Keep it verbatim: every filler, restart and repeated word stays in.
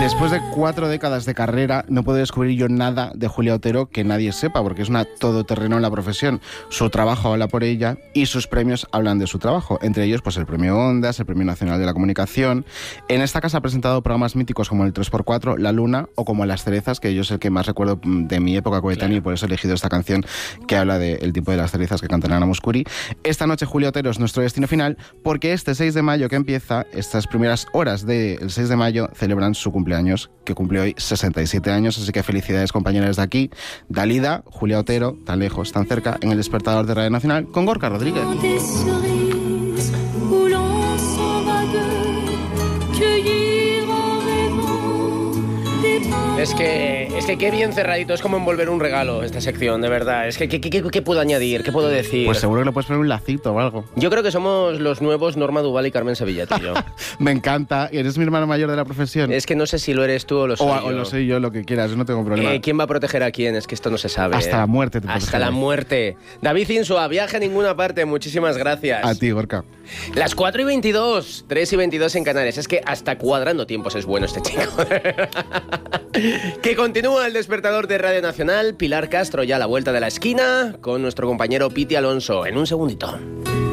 Después de cuatro décadas de carrera, no puedo descubrir yo nada de Julia Otero que nadie sepa, porque es una todoterreno en la profesión. Su trabajo habla por ella y sus premios hablan de su trabajo. Entre ellos, pues el Premio Ondas, el Premio Nacional de la Comunicación. En esta casa ha presentado programas míticos como el tres por cuatro, La Luna o como Las Cerezas, que yo es el que más recuerdo de mi época coetánea, claro, y por eso he elegido esta canción que habla del tipo de las cerezas que cantan Ana Mouskouri. Esta noche Julia Otero es nuestro destino final, porque este seis de mayo que empieza, estas primeras horas del seis de mayo, celebran su cumpleaños, que cumple hoy sesenta y siete años, así que felicidades, compañeras de aquí. Dalida, Julia Otero, tan lejos, tan cerca, en el despertador de Radio Nacional, con Gorka Rodríguez. Es que, es que qué bien cerradito, es como envolver un regalo esta sección, de verdad. Es que, ¿qué, qué, qué puedo añadir? ¿Qué puedo decir? Pues seguro que le puedes poner un lacito o algo. Yo creo que somos los nuevos Norma Duval y Carmen Sevilla, tío. Me encanta. ¿Eres mi hermano mayor de la profesión? Es que no sé si lo eres tú o lo soy o, yo. O lo soy yo, lo que quieras, yo no tengo problema. Eh, ¿Quién va a proteger a quién? Es que esto no se sabe. Hasta eh. la muerte te Hasta la muerte. David Insua, viaje a ninguna parte, muchísimas gracias. A ti, Gorka. Las cuatro y veintidós, tres y veintidós en Canarias. Es que hasta cuadrando tiempos es bueno este chico. Que continúa el despertador de Radio Nacional. Pilar Castro ya a la vuelta de la esquina con nuestro compañero Piti Alonso. En un segundito.